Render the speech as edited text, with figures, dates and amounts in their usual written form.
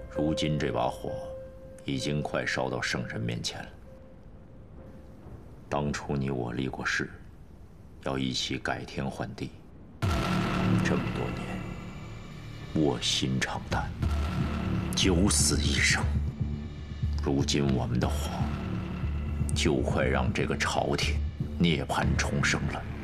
如今这把火已经快烧到圣人面前了。当初你我立过誓，要一起改天换地。这么多年，卧薪尝胆，九死一生。如今我们的火，就快让这个朝廷涅槃重生了。